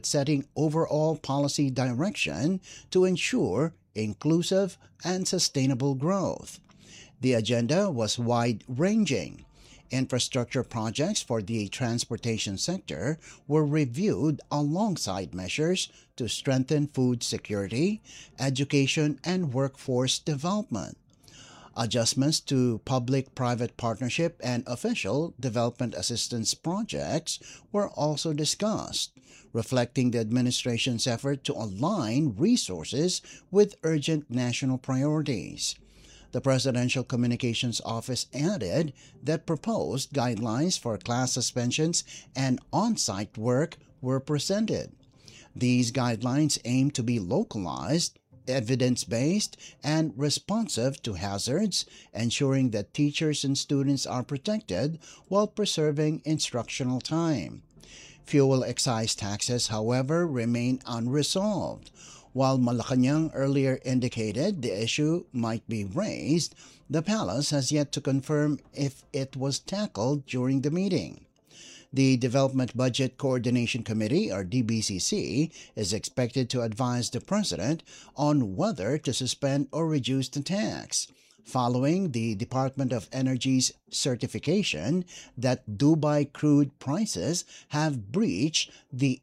setting overall policy direction to ensure inclusive and sustainable growth. The agenda was wide-ranging. Infrastructure projects for the transportation sector were reviewed alongside measures to strengthen food security, education, and workforce development. Adjustments to public-private partnership and official development assistance projects were also discussed, reflecting the administration's effort to align resources with urgent national priorities. The Presidential Communications Office added that proposed guidelines for class suspensions and on-site work were presented. These guidelines aim to be localized, evidence-based, and responsive to hazards, ensuring that teachers and students are protected while preserving instructional time. Fuel excise taxes, however, remain unresolved. While Malacanang earlier indicated the issue might be raised, the palace has yet to confirm if it was tackled during the meeting. The Development Budget Coordination Committee, or DBCC, is expected to advise the President on whether to suspend or reduce the tax, following the Department of Energy's certification that Dubai crude prices have breached the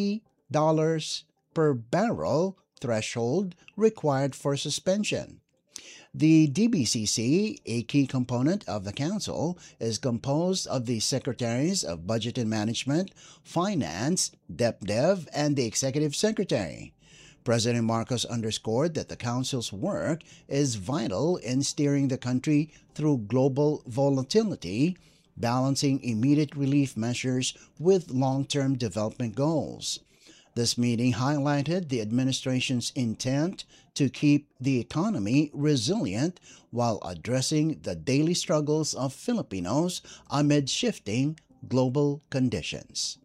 $80 per barrel threshold required for suspension. The DBCC, a key component of the Council, is composed of the Secretaries of Budget and Management, Finance, DepDev, and the Executive Secretary. President Marcos underscored that the Council's work is vital in steering the country through global volatility, balancing immediate relief measures with long-term development goals. This meeting highlighted the administration's intent to keep the economy resilient while addressing the daily struggles of Filipinos amid shifting global conditions.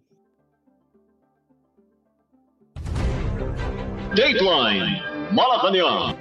Dateline Malacanang.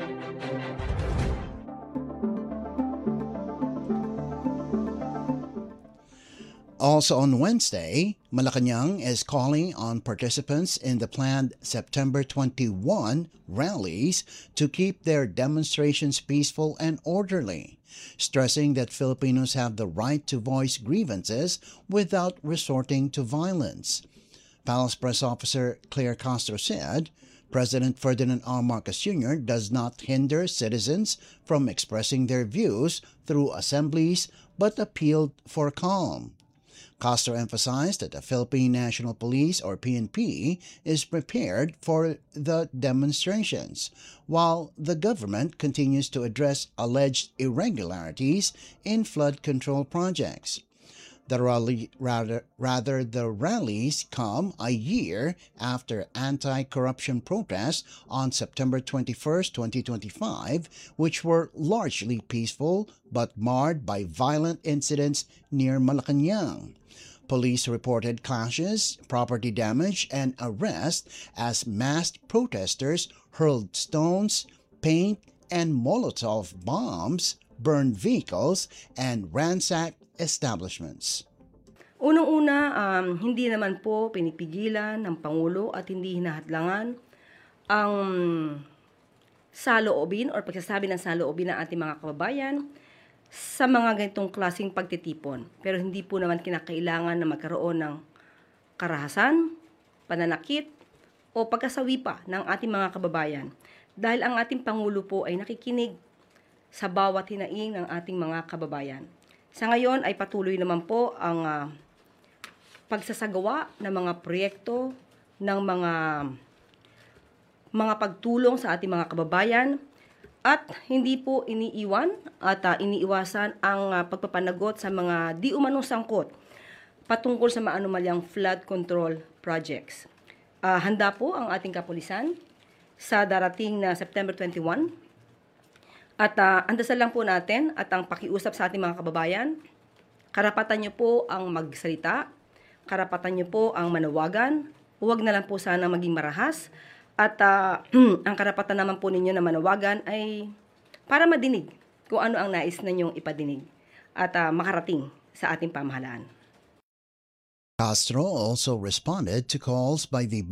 Also on Wednesday, Malacanang is calling on participants in the planned September 21 rallies to keep their demonstrations peaceful and orderly, stressing that Filipinos have the right to voice grievances without resorting to violence. Palace Press Officer Claire Castro said, President Ferdinand R. Marcos Jr. does not hinder citizens from expressing their views through assemblies but appealed for calm. Castro emphasized that the Philippine National Police, or PNP, is prepared for the demonstrations, while the government continues to address alleged irregularities in flood control projects. The rallies come a year after anti-corruption protests on September 21, 2025, which were largely peaceful but marred by violent incidents near Malacanang. Police reported clashes, property damage, and arrest as masked protesters hurled stones, paint, and Molotov bombs, burned vehicles, and ransacked establishments. Unang-una, hindi naman po pinipigilan ng Pangulo at hindi hinahadlangan ang saloobin o pagsasabi ng saloobin ng ating mga kababayan sa mga ganitong klaseng pagtitipon. Pero hindi po naman kinakailangan na magkaroon ng karahasan, pananakit, o pagkasawi pa ng ating mga kababayan. Dahil ang ating Pangulo po ay nakikinig sa bawat hinaing ng ating mga kababayan. Sa ngayon ay patuloy naman po ang pagsasagawa ng mga proyekto, ng mga pagtulong sa ating mga kababayan, at hindi po iniiwan at iniiwasan ang pagpapanagot sa mga di umanong sangkot patungkol sa maanumalyang flood control projects. Handa po ang ating kapulisan sa darating na September 21 at andasal lang po natin at ang pakiusap sa ating mga kababayan. Karapatan niyo po ang magsalita, karapatan niyo po ang manawagan, huwag na lang po sana maging marahas. At ang karapatan naman po ninyo na manawagan ay para madinig kung ano ang nais na ninyong ipadinig at makarating sa ating pamahalaan. Castro also responded to calls by the